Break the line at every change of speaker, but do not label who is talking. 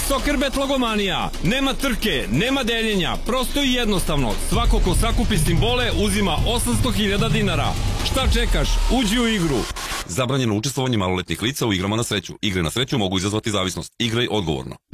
Soccerbet logomanija. Nema trke, nema deljenja, prosto i jednostavno. Svako ko sakupi simbole uzima 800.000 dinara. Šta čekaš? Uđi u igru.
Zabranjeno učestvovanje maloletnih lica u igrama na sreću. Igre na sreću mogu izazvati zavisnost. Igraj odgovorno.